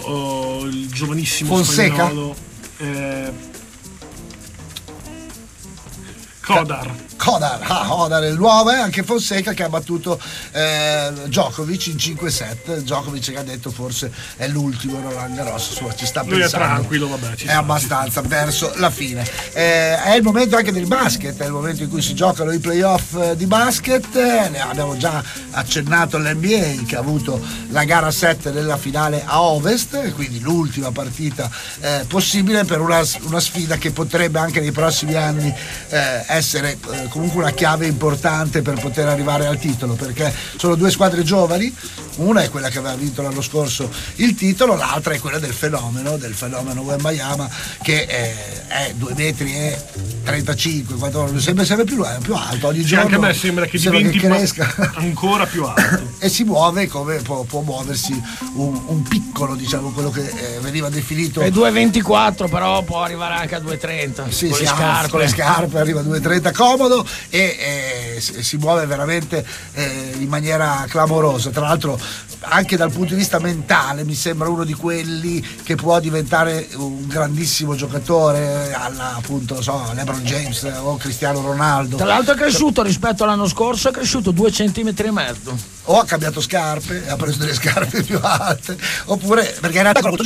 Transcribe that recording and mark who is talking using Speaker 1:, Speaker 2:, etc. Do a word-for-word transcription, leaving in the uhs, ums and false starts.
Speaker 1: oh, il giovanissimo
Speaker 2: Fonseca?
Speaker 1: spagnolo eh, Kodar.
Speaker 2: Kodar, ah, Kodar è il nuovo, e anche Fonseca che ha battuto eh, Djokovic in cinque set. Djokovic che ha detto forse è l'ultimo Roland Garros, insomma, ci sta
Speaker 1: Lui
Speaker 2: pensando.
Speaker 1: è tranquillo, vabbè, ci
Speaker 2: è
Speaker 1: sta,
Speaker 2: abbastanza verso la fine. Eh, è il momento anche del basket, è il momento in cui si giocano i playoff di basket. Ne abbiamo già accennato all'N B A che ha avuto la gara sette della finale a Ovest, quindi l'ultima partita eh, possibile per una, una sfida che potrebbe anche nei prossimi anni eh, essere eh, comunque una chiave importante per poter arrivare al titolo, perché sono due squadre giovani, una è quella che aveva vinto l'anno scorso il titolo, l'altra è quella del fenomeno del fenomeno Wembanyama che è, è due metri e trentacinque, quando sembra sempre più, più alto ogni
Speaker 1: Sì,
Speaker 2: giorno.
Speaker 1: anche a me sembra che
Speaker 2: sembra
Speaker 1: diventi
Speaker 2: che cresca
Speaker 1: ancora più alto
Speaker 2: e si muove come può, può muoversi un, un piccolo, diciamo, quello che eh, veniva definito
Speaker 3: è due ventiquattro, però può arrivare anche a due trenta.
Speaker 2: sì,
Speaker 3: con,
Speaker 2: sì,
Speaker 3: le scarpe.
Speaker 2: con le scarpe arriva a due trenta comodo e eh, si, si muove veramente eh, in maniera clamorosa. Tra l'altro anche dal punto di vista mentale mi sembra uno di quelli che può diventare un grandissimo giocatore alla, appunto, so, LeBron James o Cristiano Ronaldo.
Speaker 3: Tra l'altro è cresciuto rispetto all'anno scorso, è cresciuto due centimetri e mezzo.
Speaker 2: O ha cambiato scarpe, ha preso delle scarpe più alte, oppure perché in realtà